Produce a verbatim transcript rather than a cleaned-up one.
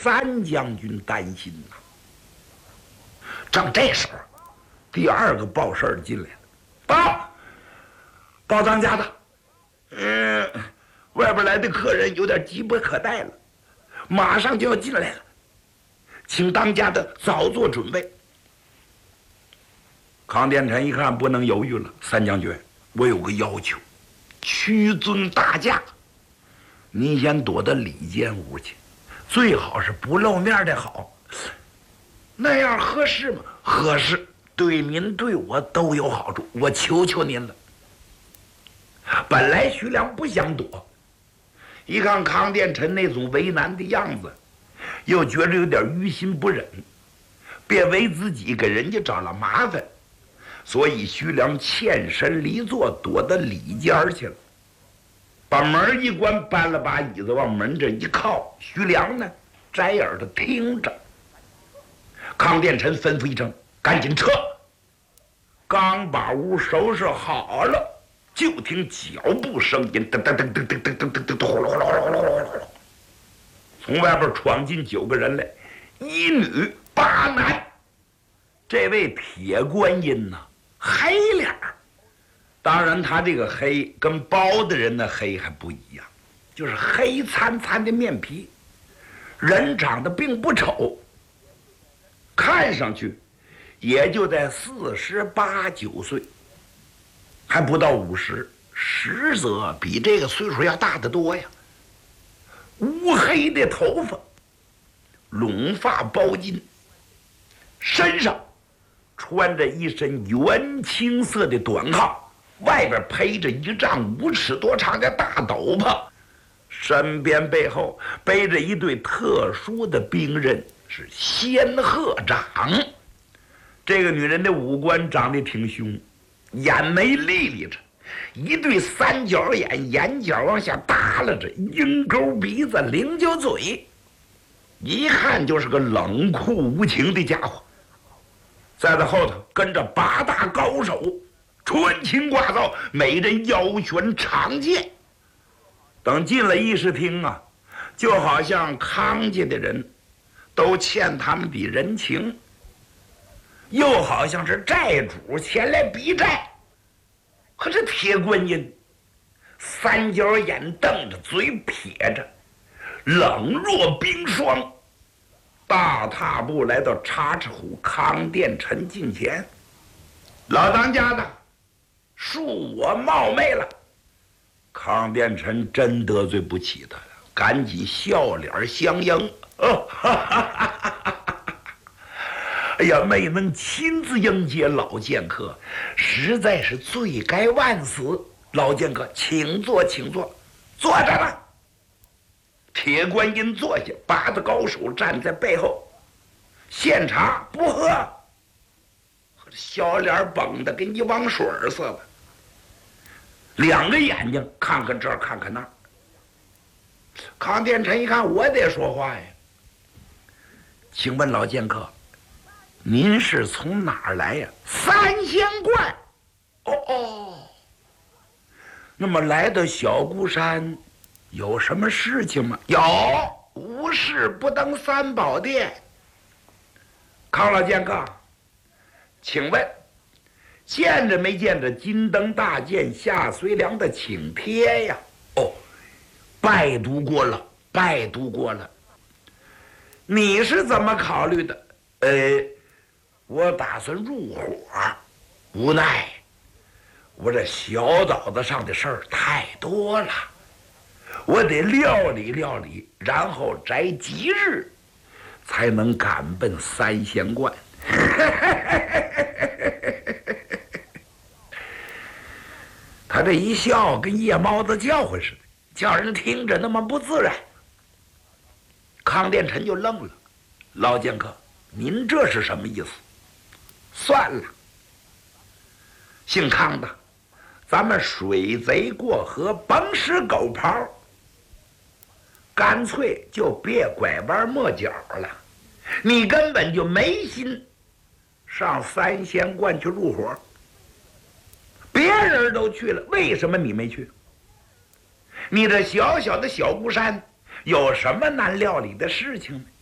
三将军担心呐。正这时候，第二个报事儿进来了，报，报当家的，嗯，外边来的客人有点急不可待了，马上就要进来了，请当家的早做准备。康殿臣一看不能犹豫了，三将军，我有个要求，屈尊大驾，您先躲到里间屋去，最好是不露面的好。那样合适吗？合适，对您对我都有好处，我求求您了。本来徐良不想躲，一看康殿臣那种为难的样子，又觉着有点于心不忍，别为自己给人家找了麻烦，所以徐良欠身离座，躲到里间去了，把门一关，搬了把椅子往门这一靠。徐良呢，摘耳朵听着。康殿臣吩咐一声：“赶紧撤！”刚把屋收拾好了，就听脚步声音，噔噔噔噔噔噔噔噔噔，呼噜呼噜呼噜呼噜呼噜，从外边闯进九个人来，一女八男。这位铁观音呐，黑脸儿，当然他这个黑跟包的人的黑还不一样，就是黑参参的面皮，人长得并不丑。看上去也就在四十八九岁，还不到五十，实则比这个岁数要大得多呀。乌黑的头发，拢发包巾，身上穿着一身原青色的短袄，外边披着一丈五尺多长的大斗篷，身边背后背着一对特殊的兵刃，是仙鹤掌。这个女人的五官长得挺凶，眼眉立立着，一对三角眼，眼角往下耷拉着，鹰钩鼻子，菱角嘴，一看就是个冷酷无情的家伙。在他后头跟着八大高手，穿青挂造，每人腰悬长剑。等进了议事厅啊，就好像康家的人都欠他们的人情，又好像是债主前来逼债。可是铁观音三角眼瞪着，嘴撇着，冷若冰霜，大踏步来到插翅虎康殿臣近前：“老当家的，恕我冒昧了。”康殿臣真得罪不起他了，赶紧笑脸相迎。哦，哈哈哈哈哈！哎呀，没能亲自迎接老剑客，实在是罪该万死。老剑客，请坐，请坐，坐着呢。铁观音坐下，八个高手站在背后，献茶不喝，小脸绷得跟一汪水似的，两个眼睛看看这儿看看那儿。康殿臣一看，我得说话呀。请问老剑客，您是从哪儿来呀？三仙观。哦哦，那么来到小孤山有什么事情吗？有，无事不登三宝殿。康老剑客，请问见着没见着金灯大剑下绥梁的请帖呀？哦，拜读过了，拜读过了。你是怎么考虑的？呃，我打算入伙，无奈我这小岛子上的事儿太多了，我得料理料理，然后择吉日才能赶奔三仙观。他这一笑跟夜猫子叫唤似的，叫人听着那么不自然。康殿臣就愣了：“老剑客，您这是什么意思？”算了，姓康的，咱们水贼过河，甭使狗刨，干脆就别拐弯抹角了。你根本就没心上三仙观去入伙，别人都去了，为什么你没去？你这小小的小孤山有什么难料理的事情呢？